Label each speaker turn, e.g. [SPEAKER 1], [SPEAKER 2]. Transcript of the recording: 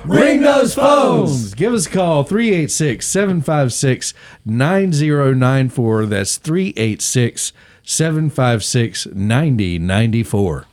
[SPEAKER 1] Ring those phones. Give us a call, 386-756-9094. That's 386-756-9094.